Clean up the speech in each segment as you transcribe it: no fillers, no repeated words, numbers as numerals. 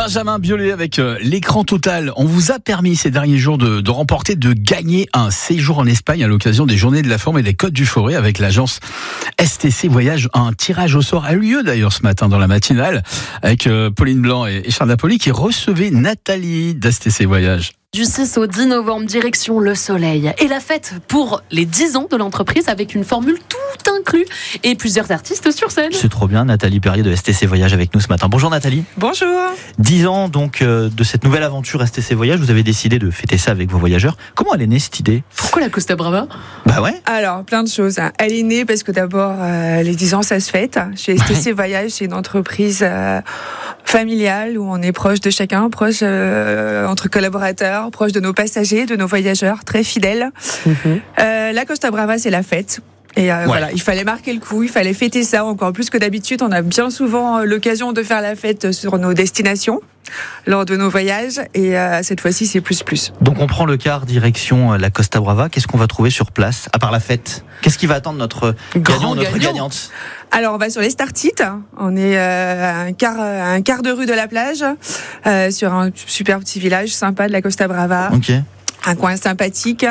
Benjamin Biolay avec l'écran total. On vous a permis ces derniers jours de remporter, de gagner un séjour en Espagne à l'occasion des Journées de la Forme et des Côtes du Forêt avec l'agence STC Voyage. Un tirage au sort a eu lieu d'ailleurs ce matin dans la matinale avec Pauline Blanc et Charles Napoli qui recevaient Nathalie d'STC Voyage. Du 6 au 10 novembre, direction le soleil. Et la fête pour les 10 ans de l'entreprise avec une formule tout inclus et plusieurs artistes sur scène. C'est trop bien, Nathalie Perrier de STC Voyage avec nous ce matin. Bonjour Nathalie. Bonjour. 10 ans donc de cette nouvelle aventure STC Voyage, vous avez décidé de fêter ça avec vos voyageurs. Comment elle est née cette idée ? Pourquoi la Costa Brava ? Bah ouais. Alors, plein de choses. Elle est née parce que d'abord, les 10 ans, ça se fête. Chez STC Voyage, c'est une entreprise familiale où on est proche de chacun, proche entre collaborateurs, proche de nos passagers, de nos voyageurs, très fidèles. La Costa Brava, c'est la fête. Et voilà, il fallait marquer le coup, il fallait fêter ça encore plus que d'habitude. On a bien souvent l'occasion de faire la fête sur nos destinations lors de nos voyages et cette fois-ci c'est plus. Donc on prend le car direction la Costa Brava. Qu'est-ce qu'on va trouver sur place à part la fête ? Qu'est-ce qui va attendre notre gagnant ou notre gagnante ? Alors on va sur les Startites, on est un quart de rue de la plage sur un super petit village sympa de la Costa Brava. Ok. Un coin sympathique,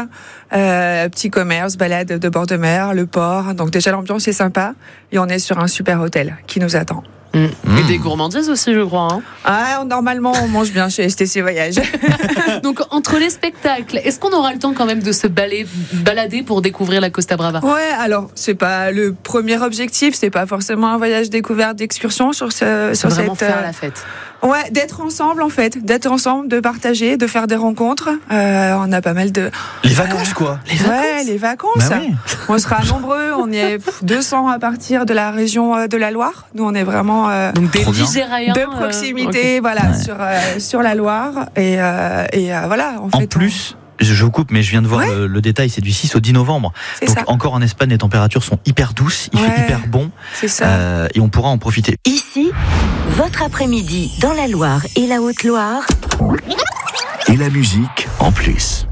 petit commerce, balade de bord de mer, le port. Donc déjà l'ambiance est sympa et on est sur un super hôtel qui nous attend. Et des gourmandises aussi, je crois. Normalement, on mange bien chez STC Voyage. Donc, entre les spectacles, est-ce qu'on aura le temps quand même de se balader pour découvrir la Costa Brava ? Ouais, alors, c'est pas le premier objectif, c'est pas forcément un voyage découverte d'excursion sur vraiment cette... faire la fête. Ouais, d'être ensemble en fait, de partager, de faire des rencontres. On a pas mal de... Les vacances quoi. Les vacances. Bah oui. On sera nombreux, on est 200 à partir de la région de la Loire. Nous on est vraiment donc des Ligériens de proximité, voilà, sur la Loire et voilà. En plus. Je vous coupe, mais je viens de voir le détail, c'est du 6 au 10 novembre. Donc ça. Encore en Espagne, les températures sont hyper douces, il fait hyper bon. C'est ça. Et on pourra en profiter. Ici, votre après-midi dans la Loire et la Haute-Loire. Et la musique en plus.